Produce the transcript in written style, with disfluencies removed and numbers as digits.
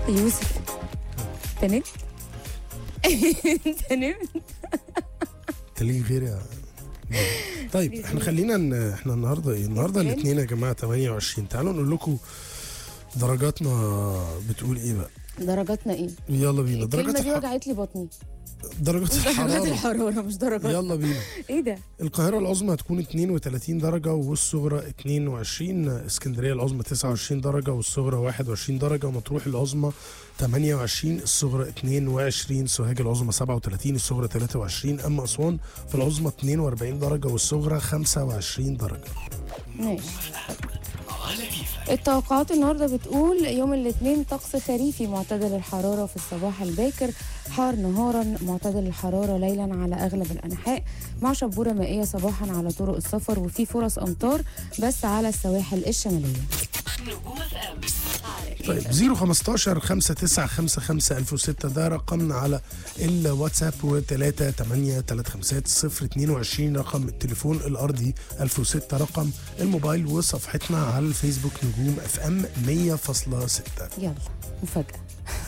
يوسف انت نمت؟ انت نمت؟ انت ليه غير يا طيب احنا خلينا احنا النهارده ايه؟ النهارده الاثنين يا جماعه 28. تعالوا نقول لكم درجاتنا بتقول ايه بقى. درجاتنا ايه؟ يلا بينا. الكلمة دي وجعت لي بطني. درجات درجات الحراره. الحرارة مش درجات. يلا بينا. ايه ده؟ القاهرة العظمى هتكون 32 درجة والصغرى 22. اسكندرية العظمى 29 درجة والصغرى 21 درجة. مطروح العظمى 28 الصغرى 22. سوهاج العظمى 37 الصغرى 23. أما أسوان في العظمى 42 درجة والصغرى 25 درجة. ماشي. التوقعات النهارده بتقول يوم الاثنين طقس خريفي معتدل الحراره في الصباح الباكر، حار نهارا معتدل الحراره ليلا على اغلب الانحاء، مع شبوره مائيه صباحا على طرق السفر، وفي فرص امطار بس على السواحل الشماليه. طيب 015 5955 1006 ده رقمنا على الواتساب، و3835022 رقم التليفون الارضي، 1006 رقم الموبايل، وصفحتنا على الفيسبوك نجوم FM 100.6. يلا مفاجاه.